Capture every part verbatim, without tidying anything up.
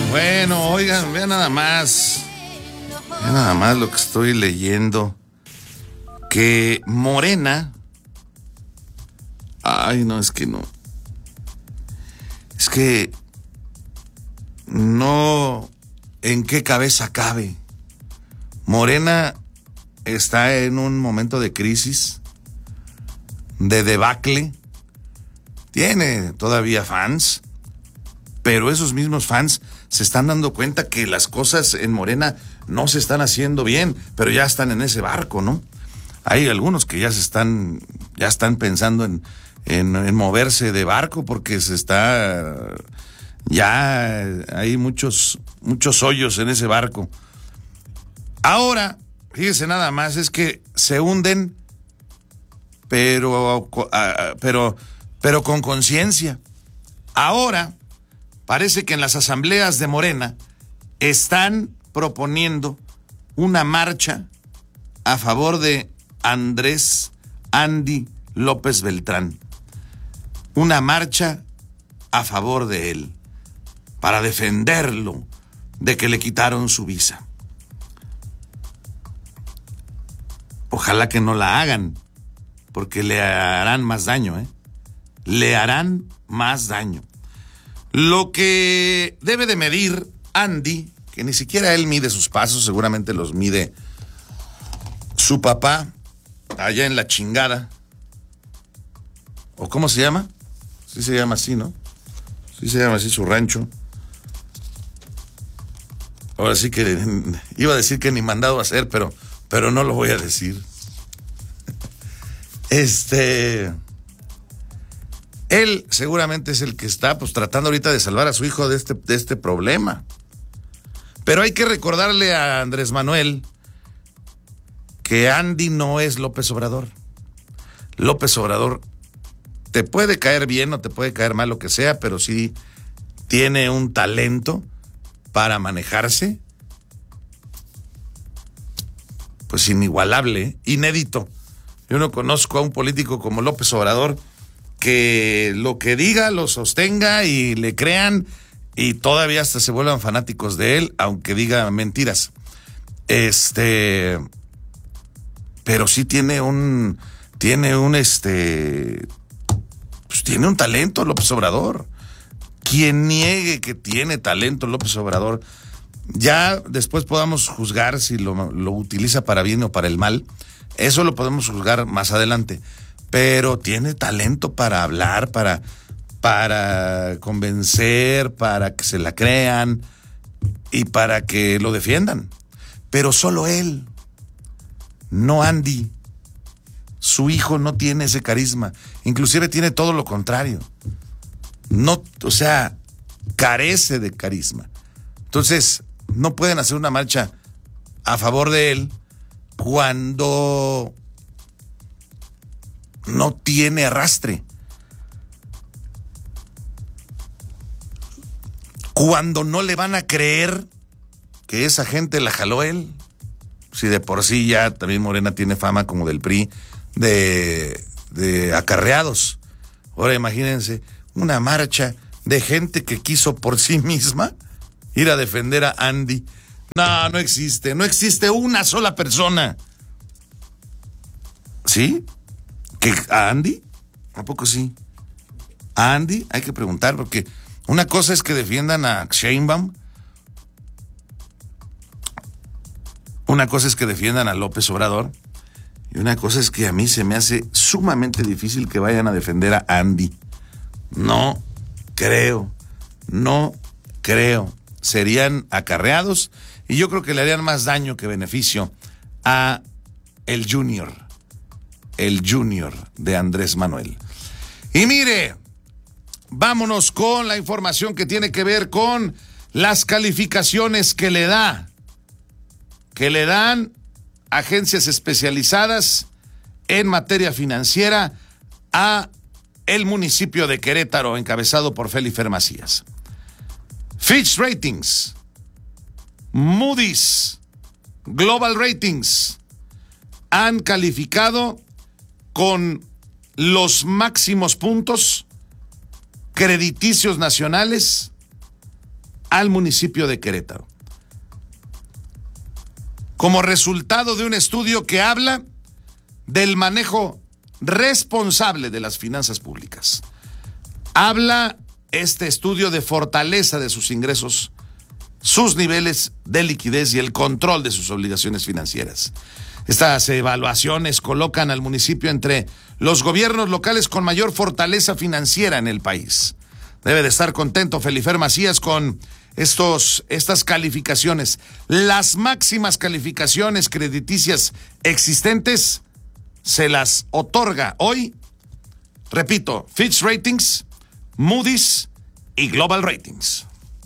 Bueno, oigan, vean nada más. Vean nada más lo que estoy leyendo. Que Morena. Ay, no, es que no. Es que no. ¿En qué cabeza cabe? Morena está en un momento de crisis, de debacle. Tiene todavía fans, pero esos mismos fans se están dando cuenta que las cosas en Morena no se están haciendo bien, pero ya están en ese barco, ¿no? Hay algunos que ya se están, ya están pensando en, en, en moverse de barco porque se está, ya hay muchos, muchos hoyos en ese barco. Ahora, fíjese nada más, es que se hunden, pero, pero, pero con conciencia. Ahora, parece que en las asambleas de Morena están proponiendo una marcha a favor de Andrés Andy López Beltrán. Una marcha a favor de él, para defenderlo de que le quitaron su visa. Ojalá que no la hagan, porque le harán más daño, ¿eh? Le harán más daño. Lo que debe de medir Andy, que ni siquiera él mide sus pasos, seguramente los mide su papá, allá en la chingada. ¿O cómo se llama? Sí se llama así, ¿no? Sí se llama así su rancho. Ahora sí que iba a decir que ni mandado a hacer, pero, pero no lo voy a decir. Este... Él seguramente es el que está pues tratando ahorita de salvar a su hijo de este, de este problema. Pero hay que recordarle a Andrés Manuel que Andy no es López Obrador. López Obrador te puede caer bien o te puede caer mal, lo que sea, pero sí tiene un talento para manejarse pues inigualable, inédito. Yo no conozco a un político como López Obrador que lo que diga lo sostenga y le crean y todavía hasta se vuelvan fanáticos de él, aunque diga mentiras. Este, pero sí tiene un, tiene un este, pues tiene un talento López Obrador. Quien niegue que tiene talento López Obrador, ya después podamos juzgar si lo, lo utiliza para bien o para el mal. Eso lo podemos juzgar más adelante. Pero tiene talento para hablar, para, para convencer, para que se la crean y para que lo defiendan. Pero solo él, no Andy. Su hijo no tiene ese carisma. Inclusive tiene todo lo contrario. No, o sea, carece de carisma. Entonces, no pueden hacer una marcha a favor de él cuando no tiene arrastre. Cuando no le van a creer que esa gente la jaló él. Si de por sí ya también Morena tiene fama como del P R I de, de acarreados. Ahora imagínense una marcha de gente que quiso por sí misma ir a defender a Andy. No, no existe, no existe una sola persona. ¿Sí? ¿Que a Andy? ¿A poco sí? A Andy hay que preguntar, porque una cosa es que defiendan a Sheinbaum, una cosa es que defiendan a López Obrador, y una cosa es que a mí se me hace sumamente difícil que vayan a defender a Andy. No creo, no creo. Serían acarreados y yo creo que le harían más daño que beneficio a el Junior. El Junior de Andrés Manuel. Y mire, vámonos con la información que tiene que ver con las calificaciones que le da, que le dan agencias especializadas en materia financiera a el municipio de Querétaro, encabezado por Felifer Macías. Fitch Ratings, Moody's, Global Ratings han calificado con los máximos puntos crediticios nacionales al municipio de Querétaro. Como resultado de un estudio que habla del manejo responsable de las finanzas públicas. Habla este estudio de fortaleza de sus ingresos, sus niveles de liquidez y el control de sus obligaciones financieras. Estas evaluaciones colocan al municipio entre los gobiernos locales con mayor fortaleza financiera en el país. Debe de estar contento Felifer Macías con estos, estas calificaciones. Las máximas calificaciones crediticias existentes se las otorga hoy, repito, Fitch Ratings, Moody's y Global Ratings.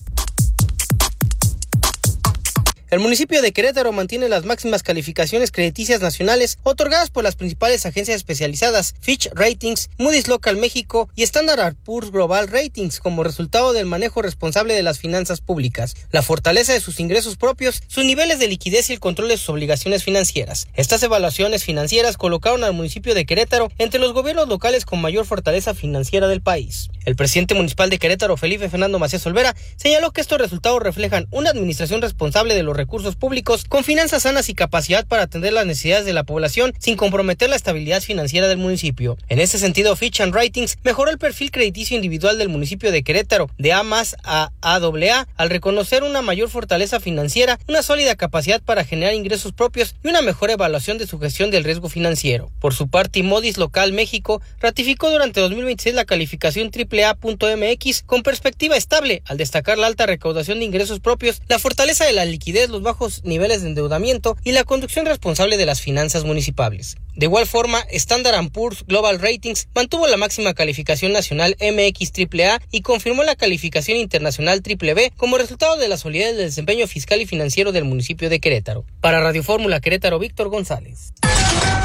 El municipio de Querétaro mantiene las máximas calificaciones crediticias nacionales otorgadas por las principales agencias especializadas Fitch Ratings, Moody's Local México y Standard and Poor's Global Ratings como resultado del manejo responsable de las finanzas públicas, la fortaleza de sus ingresos propios, sus niveles de liquidez y el control de sus obligaciones financieras. Estas evaluaciones financieras colocaron al municipio de Querétaro entre los gobiernos locales con mayor fortaleza financiera del país. El presidente municipal de Querétaro, Felipe Fernando Macías Olvera, señaló que estos resultados reflejan una administración responsable de los recursos públicos con finanzas sanas y capacidad para atender las necesidades de la población sin comprometer la estabilidad financiera del municipio. En ese sentido, Fitch and Ratings mejoró el perfil crediticio individual del municipio de Querétaro de A más a A A A al reconocer una mayor fortaleza financiera, una sólida capacidad para generar ingresos propios y una mejor evaluación de su gestión del riesgo financiero. Por su parte, Moody's Local México ratificó durante dos mil veintiséis la calificación triple A punto M X con perspectiva estable al destacar la alta recaudación de ingresos propios, la fortaleza de la liquidez, los bajos niveles de endeudamiento y la conducción responsable de las finanzas municipales. De igual forma, Standard and Poor's Global Ratings mantuvo la máxima calificación nacional M X triple A y confirmó la calificación internacional triple B como resultado de la solidez del desempeño fiscal y financiero del municipio de Querétaro. Para Radio Fórmula Querétaro, Víctor González.